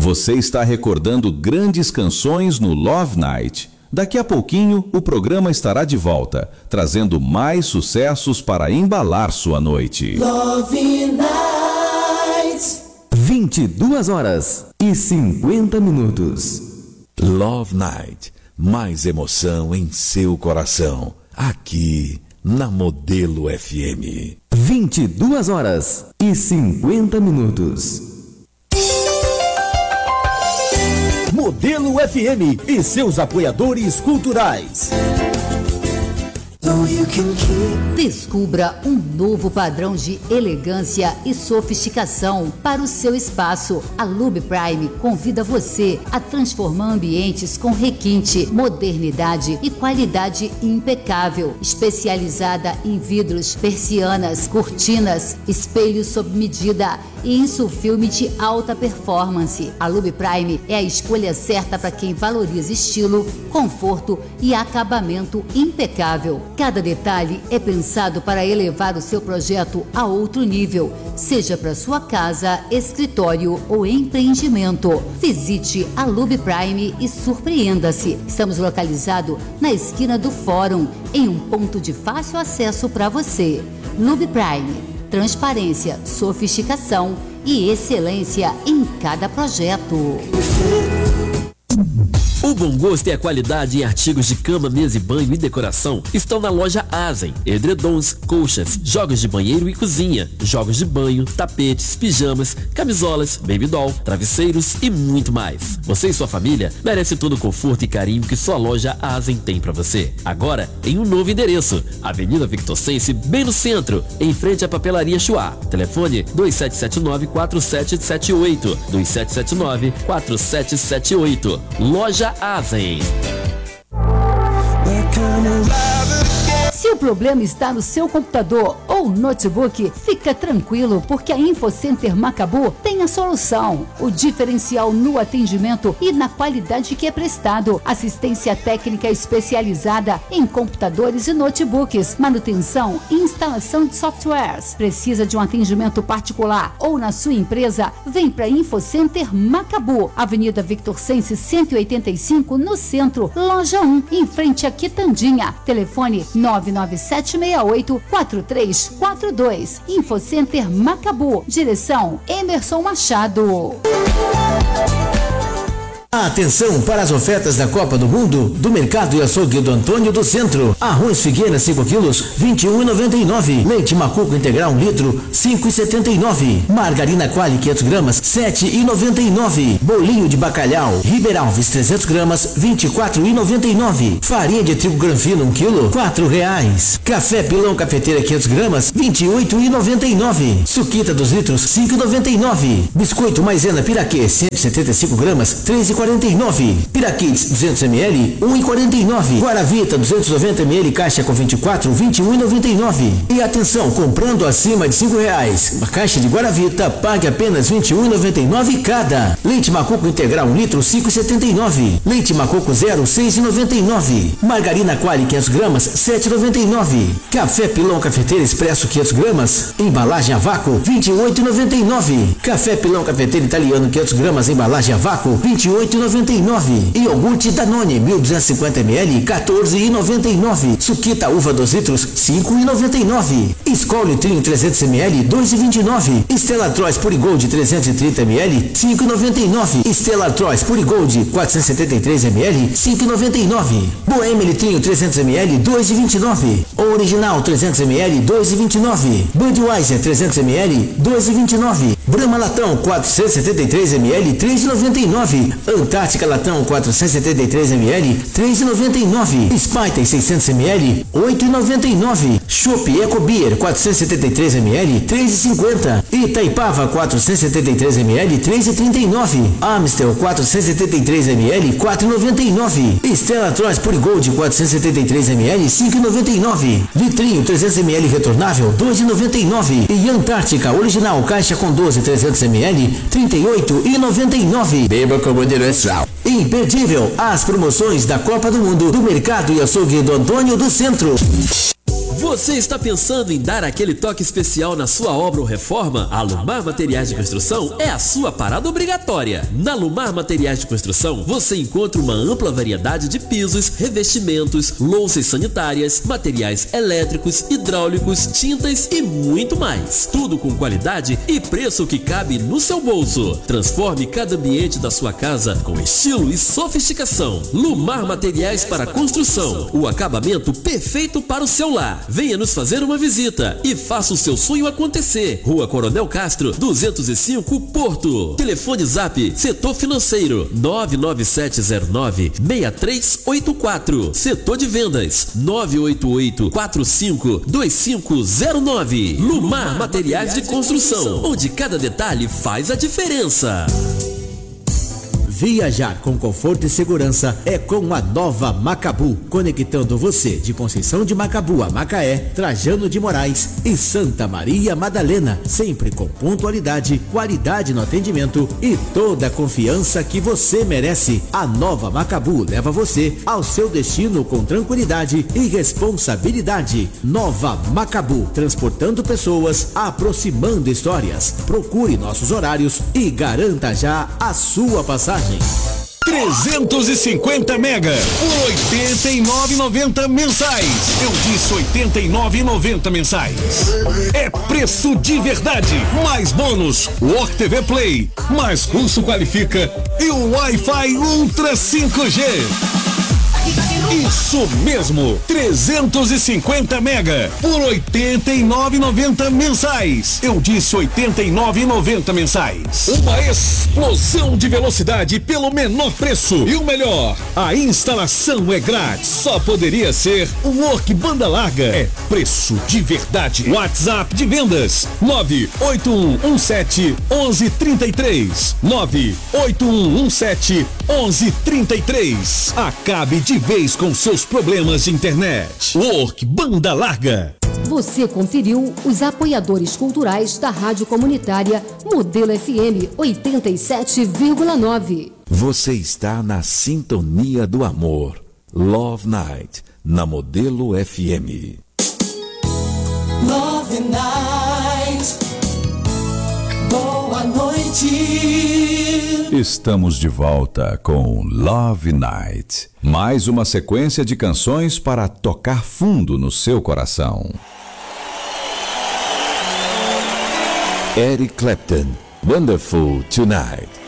Você está recordando grandes canções no Love Night. Daqui a pouquinho, o programa estará de volta, trazendo mais sucessos para embalar sua noite. Love Night. 22h50. Love Night. Mais emoção em seu coração. Aqui na Modelo FM. 22h50. Modelo FM e seus apoiadores culturais. Descubra um novo padrão de elegância e sofisticação para o seu espaço. A Lube Prime convida você a transformar ambientes com requinte, modernidade e qualidade impecável. Especializada em vidros, persianas, cortinas, espelhos sob medida e insufilme de alta performance. A Lube Prime é a escolha certa para quem valoriza estilo, conforto e acabamento impecável. Cada detalhe é pensado para elevar o seu projeto a outro nível, seja para sua casa, escritório ou empreendimento. Visite a Lube Prime e surpreenda-se. Estamos localizados na esquina do Fórum, em um ponto de fácil acesso para você. Lube Prime, transparência, sofisticação e excelência em cada projeto. O bom gosto e a qualidade em artigos de cama, mesa e banho e decoração estão na loja Azen. Edredons, colchas, jogos de banheiro e cozinha, jogos de banho, tapetes, pijamas, camisolas, baby doll, travesseiros e muito mais. Você e sua família merecem todo o conforto e carinho que sua loja Azen tem para você. Agora em um novo endereço, Avenida Victor Sense, bem no centro, em frente à Papelaria Chuá. Telefone 2779-4778, 2779-4778. Loja Azen. Se o problema está no seu computador ou notebook, fica tranquilo, porque a InfoCenter Macabu tem a solução. O diferencial no atendimento e na qualidade que é prestado. Assistência técnica especializada em computadores e notebooks, manutenção e instalação de softwares. Precisa de um atendimento particular ou na sua empresa? Vem para InfoCenter Macabu, Avenida Victor Sense 185, no centro, loja 1, em frente a Quitandinha. Telefone 99768-4342. InfoCenter Macabu. Direção Emerson Machado. Atenção para as ofertas da Copa do Mundo do Mercado e Açougue do Antônio do Centro. Arroz Figueira 5 quilos, R$21,99. Leite Macuco Integral 1 litro, R$5,79. Margarina Quali 500 gramas, R$7,99. Bolinho de bacalhau Ribeiralves 300 gramas, R$24,99. Farinha de trigo Granfino 1 quilo, R$4. Café Pilão Cafeteira 500 gramas, R$28,99. Suquita 2 litros, R$5,99. Biscoito Maisena Piraquê 175 gramas, R$3,49. Piraquês 200 ml, R$1,49. Guaravita 290 ml, caixa com 24, R$21,99. E atenção, comprando acima de R$5, uma caixa de Guaravita, pague apenas R$21,99 cada. Leite Macuco Integral 1 litro, R$5,79. Leite Macuco Zero, R$6,99. Margarina Quali 500 gramas, R$7,99. Café Pilão Cafeteira Expresso 500 gramas, embalagem a vácuo, R$28,99. Café Pilão Cafeteira Italiano 500 gramas, embalagem a vácuo, R$28,99. E iogurte Danone 1250 ml, R$14,99. Suquita Uva 2 litros, R$5,99. Skol Litrinho 300 ml, R$2,29. Stella Artois Purigold 330 ml, R$5,99. Stella Artois Purigold 473 ml, R$5,99. Boêmia Litrinho 300 ml, R$2,29. Original 300 ml, R$2,29. Budweiser 300 ml, R$2,29. Brahma Latão 473 ml, R$3,99. Antártica Latão 473 ml, R$3,99. Sprite 600 ml, R$8,99. Chopp Eco Beer 473 ml, R$3,50. Itaipava 473 ml, R$3,39. Amstel 473 ml, R$4,99. Stella Artois Purigold 473 ml, R$5,99. Litrinho 300 ml retornável, R$2,99. E Antártica Original caixa com 12 300 ml, R$38,99. Beba com moderação. Imperdível as promoções da Copa do Mundo do Mercado e Açougue do Antônio do Centro. Você está pensando em dar aquele toque especial na sua obra ou reforma? A Lumar Materiais de Construção é a sua parada obrigatória. Na Lumar Materiais de Construção, você encontra uma ampla variedade de pisos, revestimentos, louças sanitárias, materiais elétricos, hidráulicos, tintas e muito mais. Tudo com qualidade e preço que cabe no seu bolso. Transforme cada ambiente da sua casa com estilo e sofisticação. Lumar Materiais para Construção. O acabamento perfeito para o seu lar. Venha nos fazer uma visita e faça o seu sonho acontecer. Rua Coronel Castro, 205, Porto. Telefone Zap, Setor Financeiro, 99709-6384. Setor de Vendas, 988-45-2509. Lumar Materiais de Construção, onde cada detalhe faz a diferença. Viajar com conforto e segurança é com a nova Macabu, conectando você de Conceição de Macabu a Macaé, Trajano de Moraes e Santa Maria Madalena, sempre com pontualidade, qualidade no atendimento e toda a confiança que você merece. A nova Macabu leva você ao seu destino com tranquilidade e responsabilidade. Nova Macabu, transportando pessoas, aproximando histórias. Procure nossos horários e garanta já a sua passagem. 350 mega por R$89,90 mensais. Eu disse R$89,90 mensais. É preço de verdade. Mais bônus, Work TV Play, mais curso qualifica e o Wi-Fi Ultra 5G. Isso mesmo, 350 mega por R$89,90 mensais. Eu disse R$89,90 mensais. Uma explosão de velocidade pelo menor preço. E o melhor, a instalação é grátis. Só poderia ser o Work Banda Larga. É preço de verdade. WhatsApp de vendas 981171133. 981171133. Acabe de vez com seus problemas de internet. Work Banda Larga. Você conferiu os apoiadores culturais da Rádio Comunitária Modelo FM 87,9. Você está na sintonia do amor. Love Night, na Modelo FM. Love Night. Boa noite. Estamos de volta com Love Night. Mais uma sequência de canções para tocar fundo no seu coração. Eric Clapton, Wonderful Tonight.